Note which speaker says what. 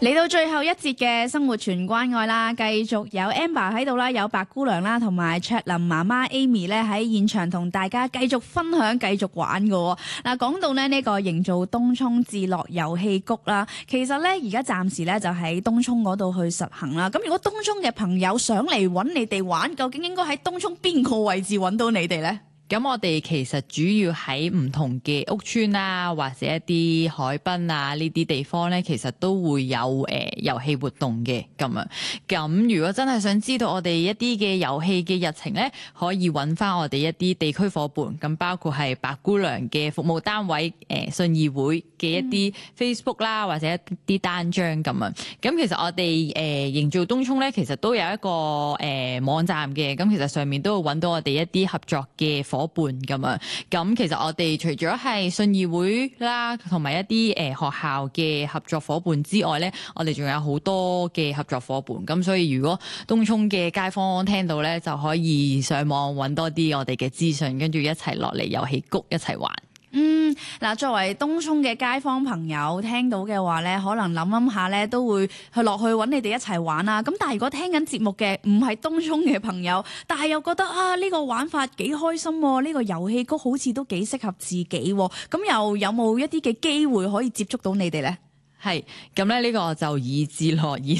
Speaker 1: 嚟到最後一節嘅生活全關愛啦，繼續有 Amber 喺度啦，有白姑娘啦，同埋卓琳媽媽 Amy 咧喺現場同大家繼續分享、繼續玩㗎。嗱，講到呢個營造東涌置樂遊戲谷啦，其實咧而家暫時咧就喺東涌嗰度去實行啦。咁如果東涌嘅朋友想嚟揾你哋玩，究竟應該喺東涌邊個位置揾到你哋呢？
Speaker 2: 咁我哋其實主要喺唔同嘅屋邨啊，或者一啲海濱啊呢啲地方咧，其實都會有遊戲活動嘅咁樣。咁如果真係想知道我哋一啲嘅遊戲嘅日程咧，可以揾翻我哋一啲地區夥伴，咁包括係白姑娘嘅服務單位信義會嘅一啲 Facebook 啦，或者一啲單張咁樣。咁其實我哋營造東涌咧，其實都有一個網站嘅，咁其實上面都會揾到我哋一啲合作嘅伙伴咁樣。咁其實我哋除咗係信義會啦，同埋一啲學校嘅合作伙伴之外咧，我哋仲有好多嘅合作伙伴。咁所以如果東涌嘅街坊聽到咧，就可以上網揾多啲我哋嘅資訊，跟住一齊落嚟遊戲谷一齊玩。
Speaker 1: 嗱，作為東涌嘅街坊朋友聽到嘅話咧，可能諗下咧都會去落去揾你哋一齊玩啦。咁但係如果聽緊節目嘅唔係東涌嘅朋友，但係又覺得呢個玩法幾開心喎，呢個遊戲谷好似都幾適合自己喎，咁又有冇一啲嘅機會可以接觸到你哋呢？
Speaker 2: 係，咁咧呢個就以置樂